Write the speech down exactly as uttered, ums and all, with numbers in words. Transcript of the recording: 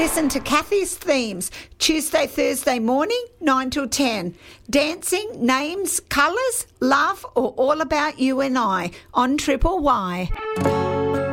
Listen to Kathy's Themes, Tuesday, Thursday morning, nine till ten. Dancing, names, colours, love, or all about you and I on Triple Y.